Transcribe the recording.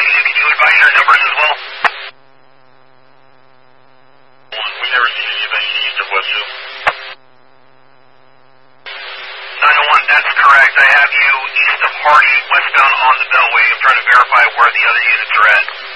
unit, can you advise your numbers as well? We never seen anything east of West Hill. 901, that's correct. I have you east of Hardy, westbound on the Beltway. I'm trying to verify where the other units are at.